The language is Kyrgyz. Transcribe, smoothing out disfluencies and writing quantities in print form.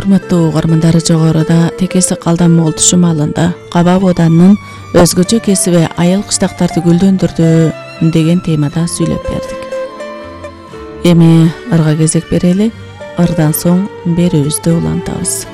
урматтуу угармандар, жогоруда Текеси Калдан Моңгол тушумалында Каба Бууданын өзгөчө кесиби айыл кыштактарды гүлдөндүрдү деген темада сүйлөп бердик. Эми ырга кезек берели, ырдан соң берүүбүздү улантабыз.